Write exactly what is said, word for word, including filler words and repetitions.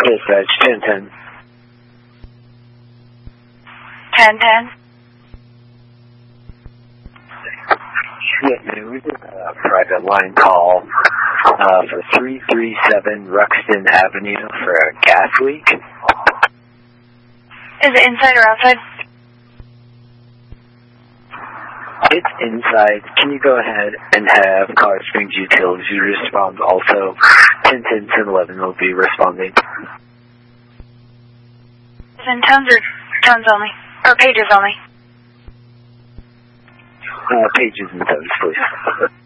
Dispatch, ten ten. ten ten? Yeah, man, we did a private line call uh, for three three seven Ruxton Avenue for a gas leak. Is it inside or outside? It's inside. Can you go ahead and have Colorado Springs Utilities respond also? ten ten ten eleven will be responding. Is in tones or tones only? Or pages only? Uh, pages and tones, please.